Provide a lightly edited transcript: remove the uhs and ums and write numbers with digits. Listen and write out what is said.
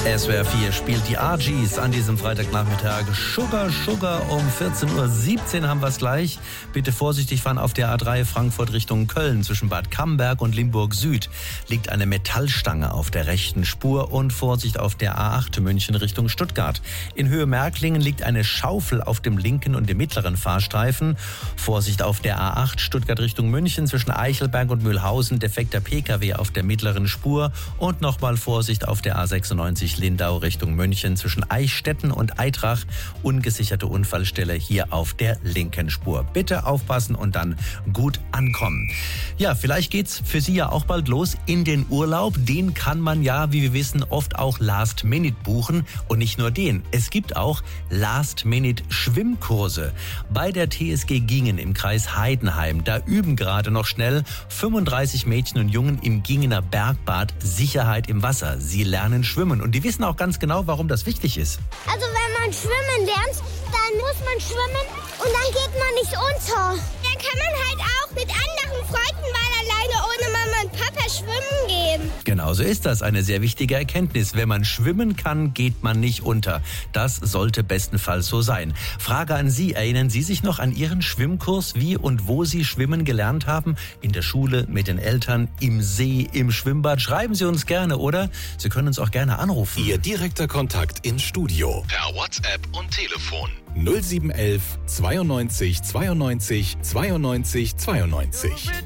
SWR 4 spielt die RGs an diesem Freitagnachmittag. Sugar, Sugar, um 14.17 Uhr haben wir es gleich. Bitte vorsichtig fahren auf der A3 Frankfurt Richtung Köln. Zwischen Bad Camberg und Limburg Süd liegt eine Metallstange auf der rechten Spur und Vorsicht auf der A8 München Richtung Stuttgart. In Höhe Märklingen liegt eine Schaufel auf dem linken und dem mittleren Fahrstreifen. Vorsicht auf der A8 Stuttgart Richtung München zwischen Eichelberg und Mühlhausen. Defekter PKW auf der mittleren Spur und nochmal Vorsicht auf der A96 Lindau Richtung München zwischen Eichstätten und Eitrach. Ungesicherte Unfallstelle hier auf der linken Spur. Bitte aufpassen und dann gut ankommen. Ja, vielleicht geht's für Sie ja auch bald los in den Urlaub. Den kann man ja, wie wir wissen, oft auch Last Minute buchen. Und nicht nur den. Es gibt auch Last Minute Schwimmkurse. Bei der TSG Gingen im Kreis Heidenheim. Da üben gerade noch schnell 35 Mädchen und Jungen im Gingener Bergbad Sicherheit im Wasser. Sie lernen schwimmen und die wissen auch ganz genau, warum das wichtig ist. Also wenn man schwimmen lernt, dann muss man schwimmen und dann geht man nicht unter. Dann kann man halt auch mit anderen Freunden mal alleine ohne Mama und Papa schwimmen gehen. Genau so ist das. Eine sehr wichtige Erkenntnis. Wenn man schwimmen kann, geht man nicht unter. Das sollte bestenfalls so sein. Frage an Sie. Erinnern Sie sich noch an Ihren Schwimmkurs, wie und wo Sie schwimmen gelernt haben? In der Schule, mit den Eltern, im See, im Schwimmbad? Schreiben Sie uns gerne, oder? Sie können uns auch gerne anrufen. Ihr direkter Kontakt ins Studio. Per WhatsApp und Telefon. 0711 92 92 92 92.